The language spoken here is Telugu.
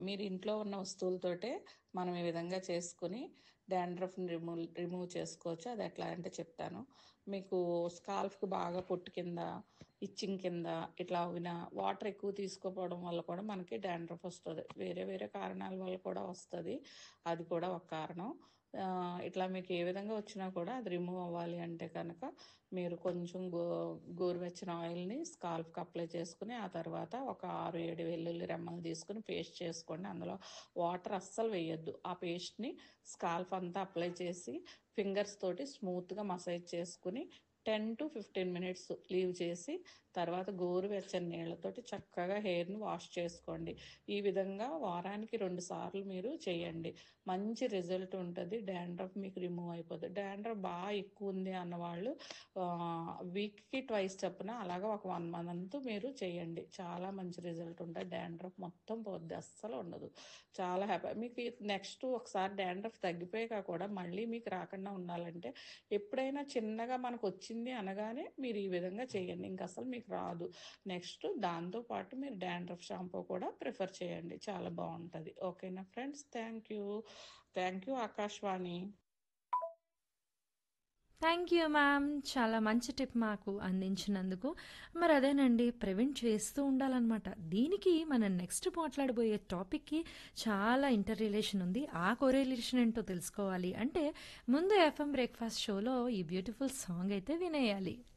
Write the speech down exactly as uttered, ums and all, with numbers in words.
మీరు ఇంట్లో ఉన్న వస్తువులతోటే మనం ఈ విధంగా చేసుకొని డాండ్రఫ్‌ని రిమూల్ రిమూవ్ చేసుకోవచ్చు. అది ఎట్లా అంటే చెప్తాను. మీకు స్కాల్ఫ్‌కి బాగా పొట్టు కింద, ఇచ్చింగ్ కింద ఇట్లా అవునా వాటర్ ఎక్కువ తీసుకోపోవడం వల్ల కూడా మనకి డాండ్రఫ్ వస్తది. వేరే వేరే కారణాల వల్ల కూడా వస్తది. అది కూడా ఒక కారణం. ఆహ్, ఇట్లా మీకు ఏ విధంగా వచ్చినా కూడా అది రిమూవ్ అవ్వాలి అంటే కనుక మీరు కొంచెం గో గోరువెచ్చని ఆయిల్‌ని స్కాల్ఫ్‌కి అప్లై చేసుకొని, ఆ తర్వాత ఒక ఆరు, ఏడు వెల్లుల్లి రెమ్మలు తీసుకొని పేస్ట్ చేసుకోండి. అందులో వాటర్ అస్సలు వేయొద్దు. ఆ పేస్ట్‌ని స్కాల్ఫ్ అంతా అప్లై చేసి ఫింగర్స్ తోటి స్మూత్‌గా మసాజ్ చేసుకొని పది టు పదిహేను మినిట్స్ లీవ్ చేసి తర్వాత గోరువెచ్చని నీళ్ళతోటి చక్కగా హెయిర్‌ని వాష్ చేసుకోండి. ఈ విధంగా వారానికి రెండు సార్లు మీరు చేయండి. మంచి రిజల్ట్ ఉంటది. డాండ్రఫ్ మీకు రిమూవ్ అయిపోద్ది. డాండ్రఫ్ బాగా ఎక్కువ ఉంది అన్నవాళ్ళు ఆహ్, వీక్‌కి ట్వైస్ చొప్పున అలాగా ఒక 1 మంత్ మీరు చేయండి. చాలా మంచి రిజల్ట్ ఉంటది. డాండ్రఫ్ మొత్తం పోద్ది. అస్సలు ఉండదు. చాలా హ్యాపీ మీకు నెక్స్ట్ ఒకసారి డాండ్రఫ్ తగ్గిపోయాక కూడా మళ్ళీ మీకు రాకుండా ఉండాలంటే ఎప్పుడైనా చిన్నగా మనకు వచ్చింది అనగానే మీరు ఈ విధంగా చేయండి. ఇంక అసలు మీకు రాదు. నెక్స్ట్ దాంతో పాటు మీరు డాండ్రఫ్ షాంపూ కూడా ప్రిఫర్ చేయండి. చాలా బావుంటది. ఓకేనా friends? Thank you. Thank you Akashvani. Thank you ma'am. చాలా మంచి టిప్ మాకు అందించినందుకు. మరి అదేనండి ప్రివెంట్ చేస్తూ ఉండాలనమాట. దీనికి మనం నెక్స్ట్ మాట్లాడబోయే టాపిక్‌కి చాలా ఇంటర్ రిలేషన్ ఉంది. ఆ కోరిలేషన్ ఏంటో తెలుసుకోవాలి అంటే ముందు ఎఫ్ఎం బ్రేక్‌ఫాస్ట్ షోలో ఈ బ్యూటిఫుల్ సాంగ్ అయితే వినేయాలి.